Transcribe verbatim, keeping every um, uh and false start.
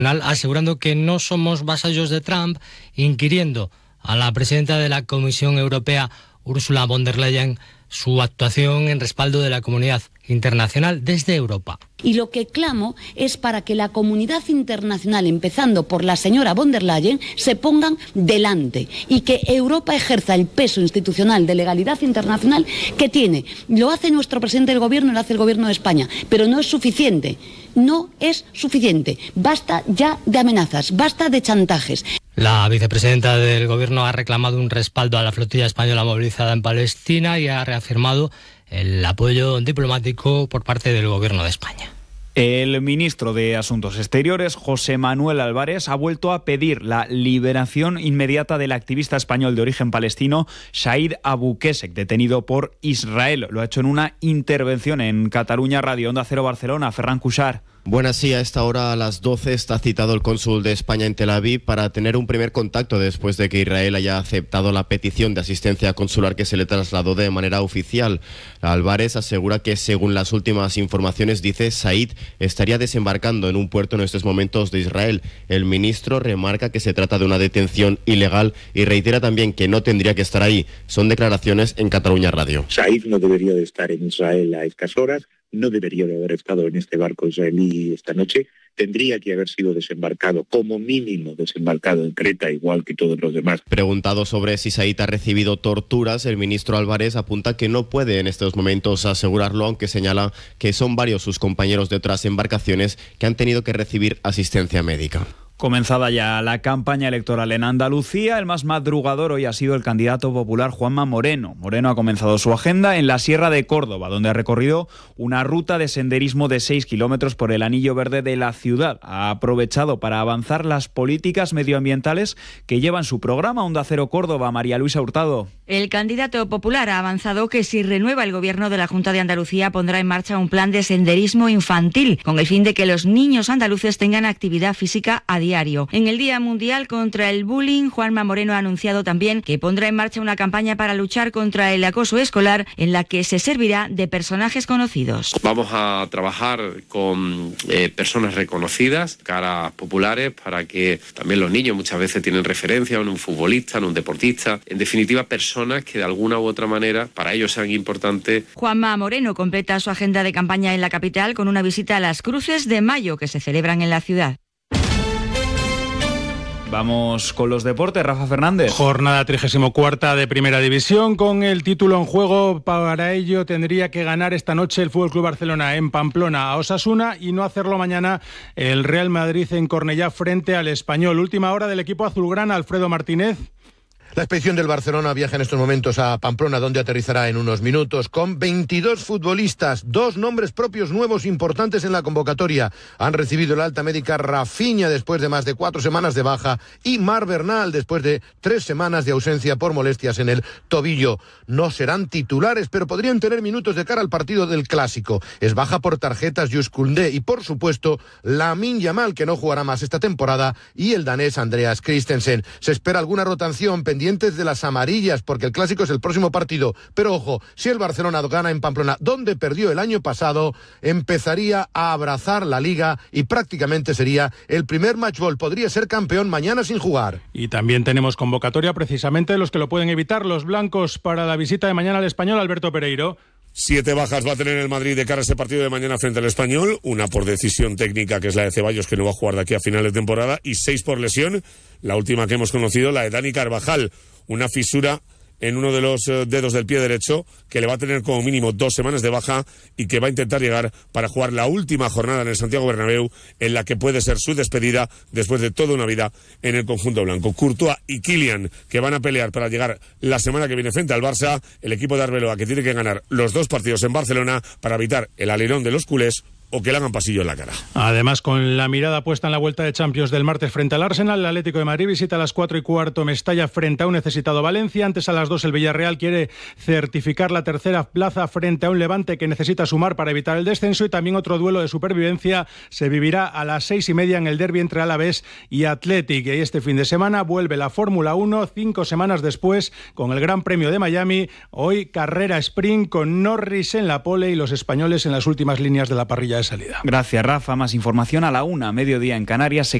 asegurando que no somos vasallos de Trump, inquiriendo a la presidenta de la Comisión Europea, Ursula von der Leyen, su actuación en respaldo de la comunidad internacional desde Europa. Y lo que clamo es para que la comunidad internacional, empezando por la señora von der Leyen, se pongan delante y que Europa ejerza el peso institucional de legalidad internacional que tiene. Lo hace nuestro presidente del gobierno, lo hace el gobierno de España, pero no es suficiente. No es suficiente. Basta ya de amenazas, basta de chantajes. La vicepresidenta del Gobierno ha reclamado un respaldo a la flotilla española movilizada en Palestina y ha reafirmado el apoyo diplomático por parte del Gobierno de España. El ministro de Asuntos Exteriores, José Manuel Álvarez, ha vuelto a pedir la liberación inmediata del activista español de origen palestino Said Abu Qusseq, detenido por Israel. Lo ha hecho en una intervención en Cataluña Radio Onda Cero Barcelona. Ferran Cuixart. Buenas, sí, a esta hora a las doce está citado el cónsul de España en Tel Aviv para tener un primer contacto después de que Israel haya aceptado la petición de asistencia consular que se le trasladó de manera oficial. Álvarez asegura que, según las últimas informaciones, dice, Said estaría desembarcando en un puerto en estos momentos de Israel. El ministro remarca que se trata de una detención ilegal y reitera también que no tendría que estar ahí. Son declaraciones en Cataluña Radio. Said no debería de estar en Israel a estas horas. No debería de haber estado en este barco israelí esta noche. Tendría que haber sido desembarcado, como mínimo desembarcado en Creta, igual que todos los demás. Preguntado sobre si Said ha recibido torturas, el ministro Álvarez apunta que no puede en estos momentos asegurarlo, aunque señala que son varios sus compañeros de otras embarcaciones que han tenido que recibir asistencia médica. Comenzada ya la campaña electoral en Andalucía, el más madrugador hoy ha sido el candidato popular Juanma Moreno. Moreno ha comenzado su agenda en la Sierra de Córdoba, donde ha recorrido una ruta de senderismo de seis kilómetros por el anillo verde de la ciudad. Ha aprovechado para avanzar las políticas medioambientales que lleva en su programa Onda Cero Córdoba. María Luisa Hurtado. El candidato popular ha avanzado que si renueva el gobierno de la Junta de Andalucía pondrá en marcha un plan de senderismo infantil con el fin de que los niños andaluces tengan actividad física a diario. En el Día Mundial contra el Bullying, Juanma Moreno ha anunciado también que pondrá en marcha una campaña para luchar contra el acoso escolar en la que se servirá de personajes conocidos. Vamos a trabajar con eh, personas reconocidas, caras populares, para que también los niños muchas veces tienen referencia en un futbolista, en un deportista, en definitiva personas que de alguna u otra manera para ellos sean importantes. Juanma Moreno completa su agenda de campaña en la capital con una visita a las Cruces de Mayo que se celebran en la ciudad. Vamos con los deportes, Rafa Fernández. Jornada trigésimo cuarta de Primera División con el título en juego. Para ello tendría que ganar esta noche el F C Barcelona en Pamplona a Osasuna y no hacerlo mañana el Real Madrid en Cornellá frente al Español. Última hora del equipo azulgrana, Alfredo Martínez. La expedición del Barcelona viaja en estos momentos a Pamplona, donde aterrizará en unos minutos con veintidós futbolistas, dos nombres propios nuevos importantes en la convocatoria. Han recibido el alta médica Rafinha después de más de cuatro semanas de baja y Marc Bernal después de tres semanas de ausencia por molestias en el tobillo. No serán titulares, pero podrían tener minutos de cara al partido del Clásico. Es baja por tarjetas Jules Koundé y, por supuesto, Lamine Yamal, que no jugará más esta temporada, y el danés Andreas Christensen. Se espera alguna rotación pendiente pendientes de las amarillas, porque el Clásico es el próximo partido. Pero ojo, si el Barcelona gana en Pamplona, donde perdió el año pasado, empezaría a abrazar la Liga y prácticamente sería el primer matchball. Podría ser campeón mañana sin jugar. Y también tenemos convocatoria precisamente de los que lo pueden evitar, los blancos, para la visita de mañana al Español. Alberto Pereiro. Siete bajas va a tener el Madrid de cara a ese partido de mañana frente al Español, una por decisión técnica, que es la de Ceballos, que no va a jugar de aquí a final de temporada, y seis por lesión, la última que hemos conocido, la de Dani Carvajal, una fisura en uno de los dedos del pie derecho, que le va a tener como mínimo dos semanas de baja y que va a intentar llegar para jugar la última jornada en el Santiago Bernabéu, en la que puede ser su despedida después de toda una vida en el conjunto blanco. Courtois y Kylian, que van a pelear para llegar la semana que viene frente al Barça, el equipo de Arbeloa, que tiene que ganar los dos partidos en Barcelona para evitar el alerón de los culés o que le hagan pasillo en la cara. Además, con la mirada puesta en la vuelta de Champions del martes frente al Arsenal, el Atlético de Madrid visita a las cuatro y cuarto Mestalla frente a un necesitado Valencia. Antes, a las dos, el Villarreal quiere certificar la tercera plaza frente a un Levante que necesita sumar para evitar el descenso, y también otro duelo de supervivencia se vivirá a las seis y media en el derbi entre Alavés y Athletic. Y este fin de semana vuelve la Fórmula uno, cinco semanas después, con el Gran Premio de Miami. Hoy carrera sprint con Norris en la pole y los españoles en las últimas líneas de la parrilla de salida. Gracias, Rafa. Más información a la una, mediodía en Canarias. Se